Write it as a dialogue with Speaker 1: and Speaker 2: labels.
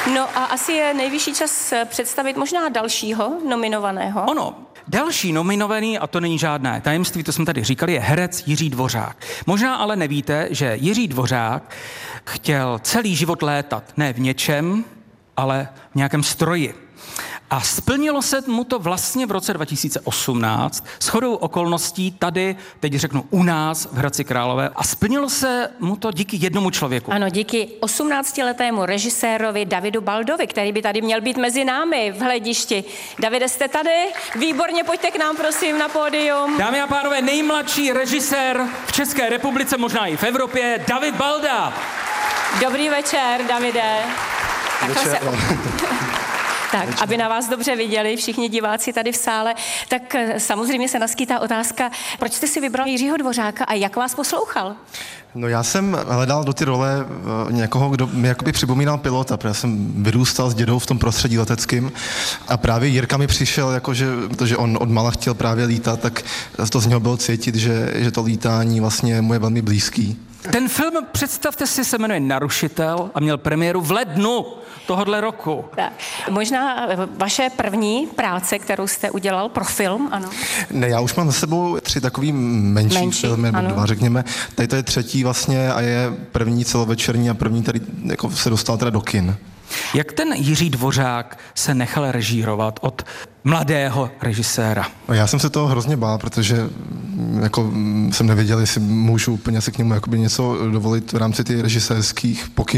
Speaker 1: No a asi je nejvyšší čas představit možná dalšího nominovaného.
Speaker 2: Ono, další nominovaný, a to není žádné tajemství, to jsme tady říkali, je herec Jiří Dvořák. Možná ale nevíte, že Jiří Dvořák chtěl celý život létat. Ne v něčem, ale v nějakém stroji. A splnilo se mu to vlastně v roce 2018 shodou okolností tady, teď řeknu u nás v Hradci Králové, a splnilo se mu to díky jednomu člověku.
Speaker 1: Ano, díky 18letému režisérovi Davidu Baldovi, který by tady měl být mezi námi v hledišti. Davide, jste tady? Výborně, pojďte k nám, prosím, na pódium.
Speaker 2: Dámy a pánové, nejmladší režisér v České republice, možná i v Evropě, David Balda.
Speaker 1: Dobrý večer, Davide.
Speaker 3: Večer.
Speaker 1: Tak, aby na vás dobře viděli všichni diváci tady v sále, tak samozřejmě se naskýtá otázka, proč jste si vybral Jiřího Dvořáka a jak vás poslouchal?
Speaker 3: No já jsem hledal do ty role někoho, kdo mi jakoby připomínal pilota, protože jsem vyrůstal s dědou v tom prostředí leteckým a právě Jirka mi přišel, jakože, protože on od mala chtěl právě lítat, tak to z něho bylo cítit, že to lítání vlastně mu je velmi blízký.
Speaker 2: Ten film, představte si, se jmenuje Narušitel a měl premiéru v lednu tohohle roku.
Speaker 1: Tak. Možná vaše první práce, kterou jste udělal pro film, ano?
Speaker 3: Ne, já už mám za sebou 3 takový menší filmy, nebo 2, řekněme. Tady to je 3. vlastně a je první celovečerní a první tady jako se dostal teda do kin.
Speaker 2: Jak ten Jiří Dvořák se nechal režírovat od mladého režiséra?
Speaker 3: Já jsem se toho hrozně bál, protože jako jsem nevěděl, jestli můžu úplně se k němu jakoby něco dovolit v rámci těch režisérských pokynů.